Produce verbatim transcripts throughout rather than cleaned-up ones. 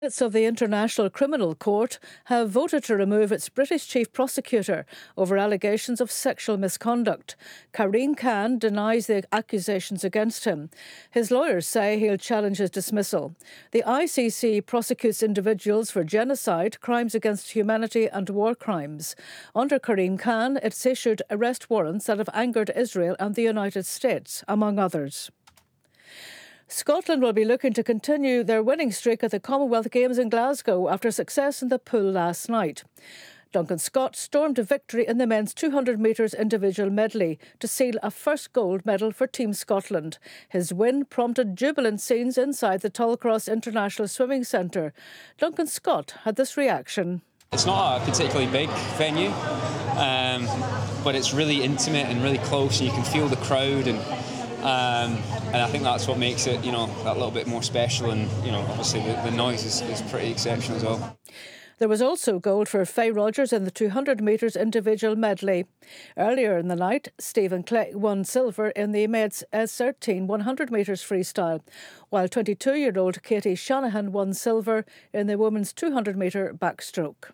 Of the International Criminal Court have voted to remove its British chief prosecutor over allegations of sexual misconduct. Karim Khan denies the accusations against him. His lawyers say he'll challenge his dismissal. The I C C prosecutes individuals for genocide, crimes against humanity and war crimes. Under Karim Khan, it's issued arrest warrants that have angered Israel and the United States, among others. Scotland will be looking to continue their winning streak at the Commonwealth Games in Glasgow after success in the pool last night. Duncan Scott stormed a victory in the men's two hundred metres individual medley to seal a first gold medal for Team Scotland. His win prompted jubilant scenes inside the Tollcross International Swimming Centre. Duncan Scott had this reaction. It's not a particularly big venue, um, but it's really intimate and really close, and you can feel the crowd, and Um, and I think that's what makes it, you know, that little bit more special. And, you know, obviously the, the noise is, is pretty exceptional as well. There was also gold for Faye Rogers in the two hundred metres individual medley. Earlier in the night, Stephen Clegg won silver in the men's S thirteen one hundred metres freestyle, while twenty-two-year-old Katie Shanahan won silver in the women's two hundred metre backstroke.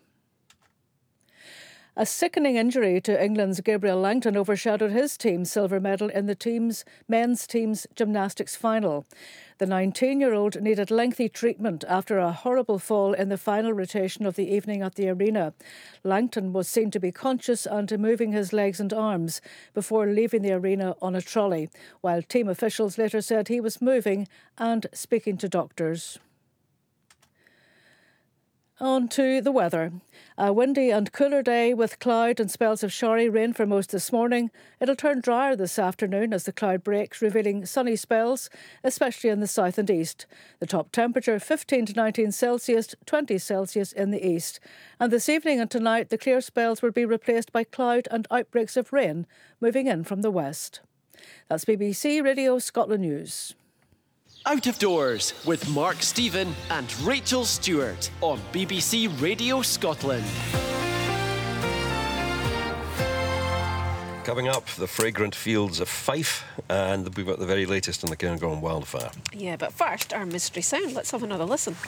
A sickening injury to England's Gabriel Langton overshadowed his team's silver medal in the team's men's team's gymnastics final. The nineteen-year-old needed lengthy treatment after a horrible fall in the final rotation of the evening at the arena. Langton was seen to be conscious and moving his legs and arms before leaving the arena on a trolley, while team officials later said he was moving and speaking to doctors. On to the weather. A windy and cooler day with cloud and spells of showery rain for most this morning. It'll turn drier this afternoon as the cloud breaks, revealing sunny spells, especially in the south and east. The top temperature fifteen to nineteen Celsius, twenty Celsius in the east. And this evening and tonight, the clear spells will be replaced by cloud and outbreaks of rain moving in from the west. That's B B C Radio Scotland News. Out of Doors with Mark Stephen and Rachel Stewart on B B C Radio Scotland. Coming up, the fragrant fields of Fife, and we've got the very latest on the Cairngorm wildfire. Yeah, but first, our mystery sound. Let's have another listen.